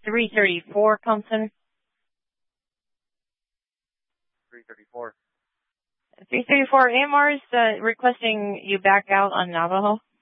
334, Compton. 334. 334, AMR is requesting you back out on Navajo.